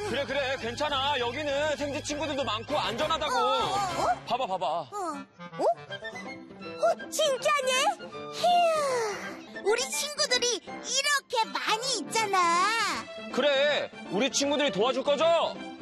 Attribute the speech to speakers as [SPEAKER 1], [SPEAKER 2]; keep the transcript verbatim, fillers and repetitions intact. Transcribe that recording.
[SPEAKER 1] 그래 그래 괜찮아. 여기는 생쥐 친구들도 많고 안전하다고.
[SPEAKER 2] 어, 어?
[SPEAKER 1] 봐봐 봐봐.
[SPEAKER 2] 어? 어? 어, 진짜네? 휴, 우리 친구들이 이렇게 많이 있잖아.
[SPEAKER 1] 그래 우리 친구들이 도와줄 거죠?